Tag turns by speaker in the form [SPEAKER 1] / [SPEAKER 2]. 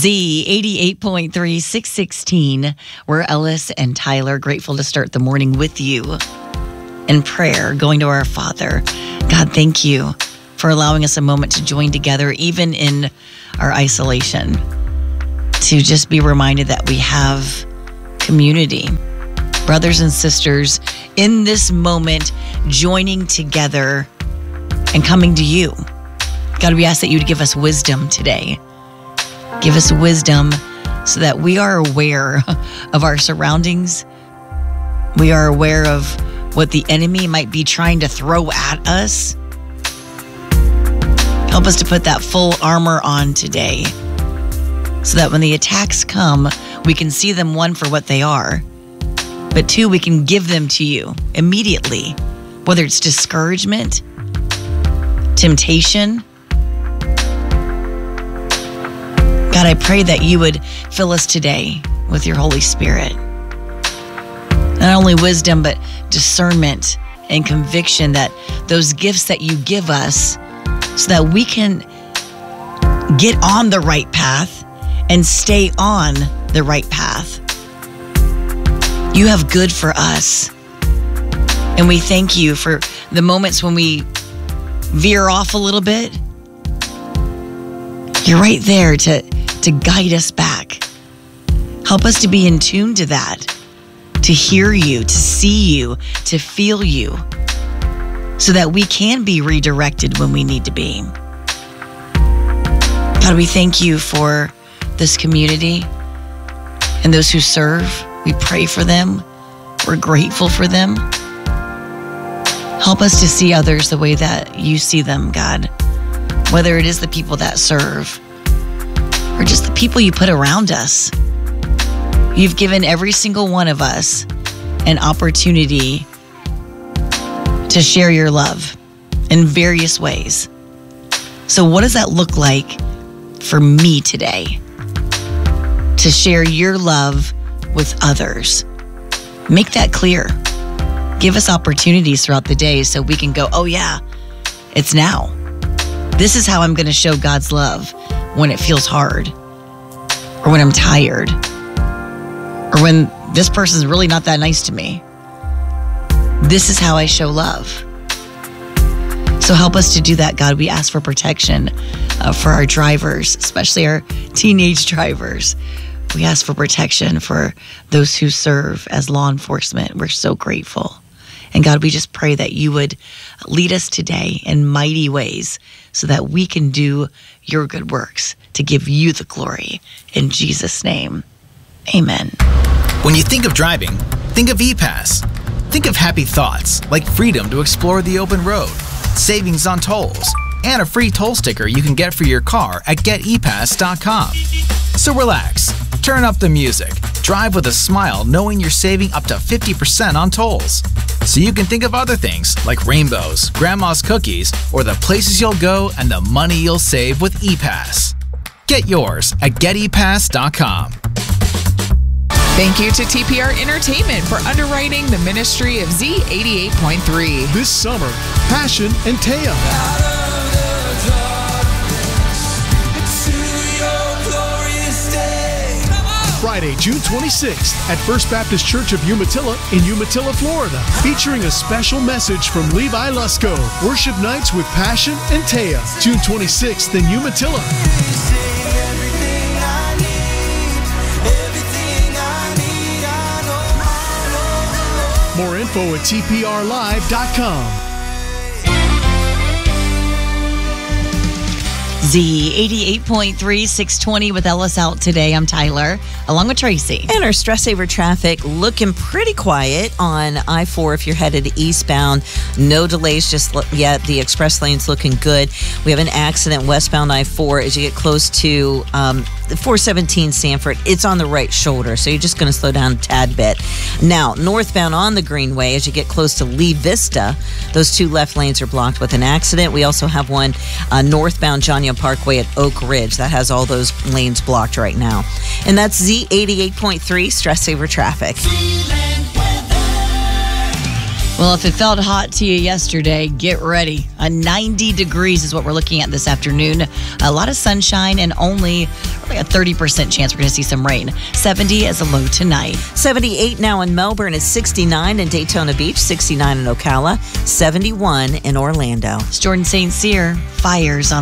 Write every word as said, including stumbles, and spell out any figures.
[SPEAKER 1] Z eighty-eight point three, six sixteen. We're Ellis and Tyler, grateful to start the morning with you in prayer, going to our Father. God, thank you for allowing us a moment to join together, even in our isolation, to just be reminded that we have community, brothers and sisters in this moment, joining together and coming to you. God, we ask that you'd give us wisdom today. Give us wisdom so that we are aware of our surroundings. We are aware of what the enemy might be trying to throw at us. Help us to put that full armor on today so that when the attacks come, we can see them, one, for what they are, but two, we can give them to you immediately, whether it's discouragement, temptation. God, I pray that you would fill us today with your Holy Spirit. Not only wisdom, but discernment and conviction, that those gifts that you give us so that we can get on the right path and stay on the right path. You have good for us. And we thank you for the moments when we veer off a little bit. You're right there to, to guide us back. Help us to be in tune to that, to hear you, to see you, to feel you, so that we can be redirected when we need to be. God, we thank you for this community and those who serve. We pray for them. We're grateful for them. Help us to see others the way that you see them, God. Whether it is the people that serve or just the people you put around us. You've given every single one of us an opportunity to share your love in various ways. So what does that look like for me today? To share your love with others. Make that clear. Give us opportunities throughout the day so we can go, oh yeah, it's now. This is how I'm going to show God's love when it feels hard, or when I'm tired, or when this person's really not that nice to me. This is how I show love. So help us to do that, God. We ask for protection uh, for our drivers, especially our teenage drivers. We ask for protection for those who serve as law enforcement. We're so grateful. And God, we just pray that you would lead us today in mighty ways so that we can do your good works to give you the glory. In Jesus' name, amen.
[SPEAKER 2] When you think of driving, think of E-Pass. Think of happy thoughts like freedom to explore the open road, savings on tolls, and a free toll sticker you can get for your car at get e pass dot com. So relax, turn up the music, drive with a smile knowing you're saving up to fifty percent on tolls. So you can think of other things like rainbows, grandma's cookies, or the places you'll go and the money you'll save with E-Pass. Get yours at get e pass dot com.
[SPEAKER 3] Thank you to T P R Entertainment for underwriting the ministry of Z eighty-eight point three.
[SPEAKER 4] This summer, Passion and Taya. Friday, June twenty-sixth at First Baptist Church of Umatilla in Umatilla, Florida, featuring a special message from Levi Lusko. Worship nights with Passion and Taya, June twenty-sixth in Umatilla. More info at T P R live dot com.
[SPEAKER 1] Z eighty-eight point three, six twenty with Ellis out today. I'm Tyler, along with Tracy.
[SPEAKER 5] And our stress saver traffic looking pretty quiet on I four if you're headed eastbound. No delays just yet. The express lane's looking good. We have an accident westbound I four as you get close to um, four seventeen Sanford. It's on the right shoulder, so you're just going to slow down a tad bit. Now, northbound on the Greenway as you get close to Lee Vista, those two left lanes are blocked with an accident. We also have one uh, northbound John Young Parkway at Oak Ridge that has all those lanes blocked right now. And that's Z eighty-eight point three stress saver traffic.
[SPEAKER 1] Well, if it felt hot to you yesterday, get ready. A ninety degrees is what we're looking at this afternoon. A lot of sunshine and only a thirty percent chance we're going to see some rain. seventy as a low tonight.
[SPEAKER 5] seventy-eight now in Melbourne is sixty-nine in Daytona Beach, sixty-nine in Ocala, seventy-one in Orlando.
[SPEAKER 1] It's Jordan Saint Cyr, Fires on